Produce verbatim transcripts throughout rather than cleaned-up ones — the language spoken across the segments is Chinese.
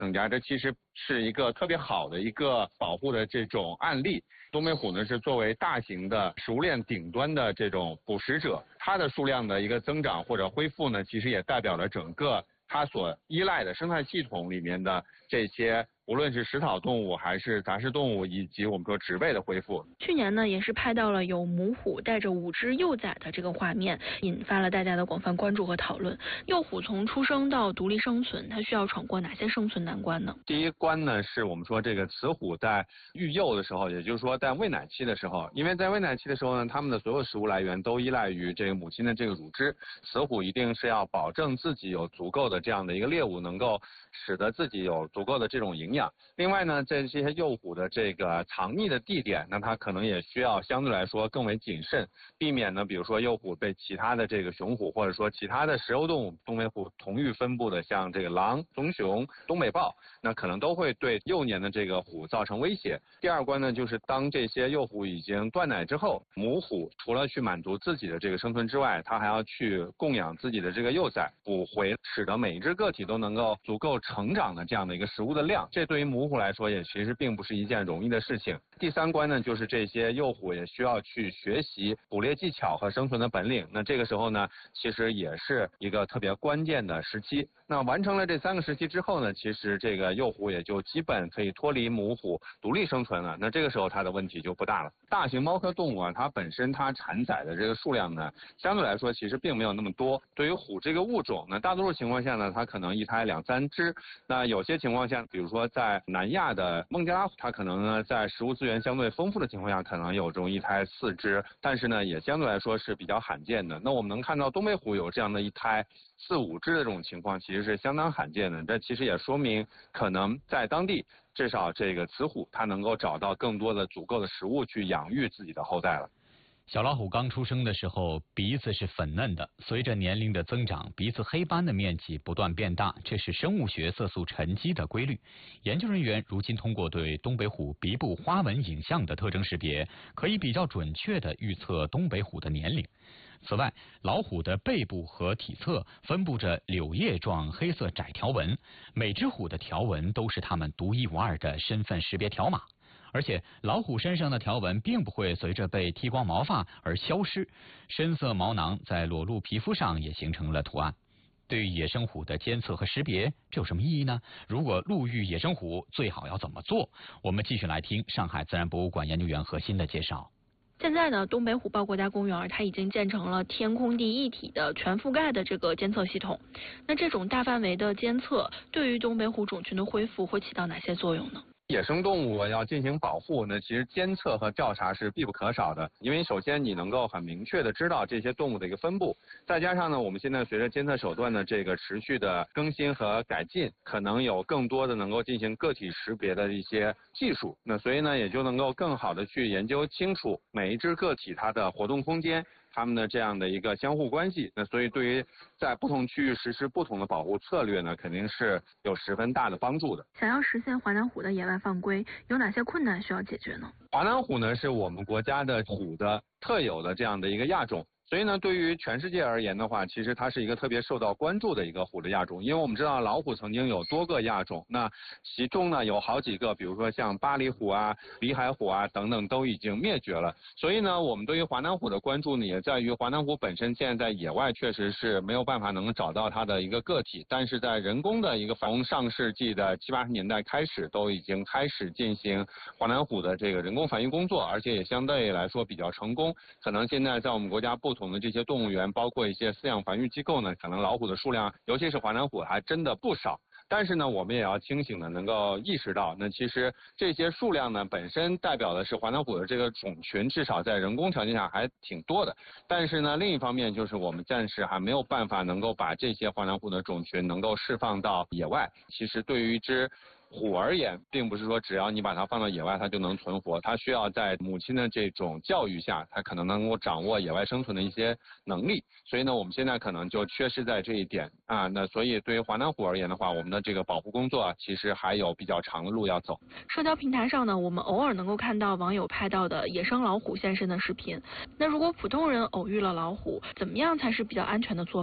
等价，这其实是一个特别好的一个保护的这种案例。东北虎呢是作为大型的食物链顶端的这种捕食者，它的数量的一个增长或者恢复呢，其实也代表了整个它所依赖的生态系统里面的这些，无论是食草动物还是杂食动物，以及我们说植被的恢复。 去年呢，也是拍到了有母虎带着五只幼崽的这个画面，引发了大家的广泛关注和讨论。幼虎从出生到独立生存，它需要闯过哪些生存难关呢？ 第一关呢，是我们说这个雌虎在育幼的时候，也就是说在喂奶期的时候，因为在喂奶期的时候呢，它们的所有食物来源都依赖于这个母亲的这个乳汁，雌虎一定是要保证自己有足够的这样的一个猎物，能够使得自己有足够的这种营养。另外呢，在这些幼虎的这个藏匿的地点，那它可能也需要相对来说更为谨慎，避免呢，比如说幼虎被其他的这个雄虎或者说其他的食肉动物，东北虎同域分布的像这个狼、棕熊、东北豹，那可能都会对幼年的这个虎造成威胁。第二关呢，就是当这些幼虎已经断奶之后，母虎除了去满足自己的这个生存之外，它还要去供养自己的这个幼崽，补回使得每一只个体都能够足够成长的这样的一个食物的量。这对于母虎来说也其实并不是一件容易的事情。第三关呢，就是这些幼虎也需要去学习捕猎技巧和生存的本领。那这个时候呢，其实也是一个特别关键的时期。那完成了这三个时期之后呢，其实这个幼虎也就基本可以脱离母虎独立生存了。那这个时候它的问题就不大了。大型猫科动物啊，它本身它产崽的这个数量呢，相对来说其实并没有那么多。对于虎这个物种呢，大多数情况下呢，它可能一胎两三只。那有些情况下，比如说在南亚的孟加拉虎，它可能呢在食物资源相对丰富的情况下，可能有这种一胎四只，但是呢也相对来说是比较罕见的。那我们能看到东北虎有这样的一胎四五只的这种情况，其实是相当罕见的。这其实也说明，可能在当地至少这个雌虎它能够找到更多的足够的食物去养育自己的后代了。 小老虎刚出生的时候，鼻子是粉嫩的，随着年龄的增长，鼻子黑斑的面积不断变大，这是生物学色素沉积的规律。研究人员如今通过对东北虎鼻部花纹影像的特征识别，可以比较准确地预测东北虎的年龄。此外，老虎的背部和体侧分布着柳叶状黑色窄条纹，每只虎的条纹都是它们独一无二的身份识别条码。而且老虎身上的条纹并不会随着被剃光毛发而消失，深色毛囊在裸露皮肤上也形成了图案。对于野生虎的监测和识别，这有什么意义呢？如果路遇野生虎，最好要怎么做？我们继续来听上海自然博物馆研究员何鑫的介绍。 现在呢，东北虎豹国家公园它已经建成了天空地一体的全覆盖的这个监测系统。那这种大范围的监测对于东北虎种群的恢复会起到哪些作用呢？ 野生动物要进行保护呢，其实监测和调查是必不可少的。因为首先你能够很明确的知道这些动物的一个分布，再加上呢，我们现在随着监测手段的这个持续的更新和改进，可能有更多的能够进行个体识别的一些技术。那所以呢，也就能够更好的去研究清楚每一只个体它的活动空间，它们的这样的一个相互关系。那所以对于在不同区域实施不同的保护策略呢，肯定是有十分大的帮助的。 想要实现华南虎的野外放归，有哪些困难需要解决呢？ 华南虎呢，是我们国家的虎的特有的这样的一个亚种。所以呢，对于全世界而言的话，其实它是一个特别受到关注的一个虎的亚种。因为我们知道老虎曾经有多个亚种，那其中呢有好几个，比如说像巴黎虎啊、里海虎啊等等都已经灭绝了。所以呢，我们对于华南虎的关注呢，也在于华南虎本身现在在野外确实是没有办法能找到它的一个个体，但是在人工的一个从上世纪的七八十年代开始，都已经开始进行华南虎的这个人工繁育工作，而且也相对来说比较成功。可能现在在我们国家不同的这些动物园，包括一些饲养繁育机构呢，可能老虎的数量，尤其是华南虎还真的不少。但是呢，我们也要清醒的能够意识到，那其实这些数量呢，本身代表的是华南虎的这个种群，至少在人工条件下还挺多的。但是呢，另一方面就是我们暂时还没有办法能够把这些华南虎的种群能够释放到野外。其实对于一只虎而言，并不是说只要你把它放到野外它就能存活，它需要在母亲的这种教育下，它可能能够掌握野外生存的一些能力。所以呢，我们现在可能就缺失在这一点啊。那所以对于华南虎而言的话，我们的这个保护工作啊，其实还有比较长的路要走。 社交平台上呢，我们偶尔能够看到网友拍到的野生老虎现身的视频。那如果普通人偶遇了老虎，怎么样才是比较安全的做法呢？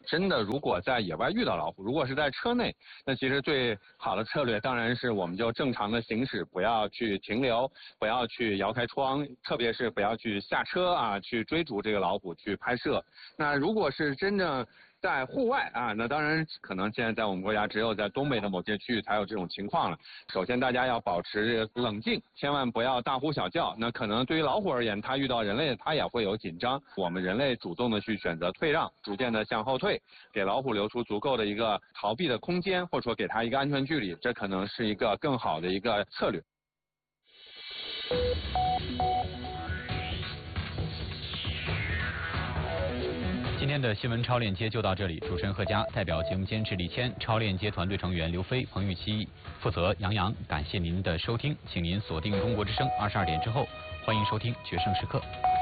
真的如果在野外遇到老虎，如果是在车内，那其实最好的策略当然是我们就正常的行驶，不要去停留，不要去摇开窗，特别是不要去下车啊，去追逐这个老虎去拍摄。那如果是真正在户外啊，那当然可能现在在我们国家只有在东北的某些区域才有这种情况了。首先大家要保持冷静，千万不要大呼小叫。那可能对于老虎而言，它遇到人类它也会有紧张。我们人类主动的去选择退让，逐渐的向后退，给老虎留出足够的一个逃避的空间，或者说给它一个安全距离，这可能是一个更好的一个策略。 今天的新闻超链接就到这里，主持人贺佳，代表节目监制李谦，超链接团队成员刘飞、彭玉琪，负责杨洋。感谢您的收听，请您锁定中国之声二十二点之后，欢迎收听决胜时刻。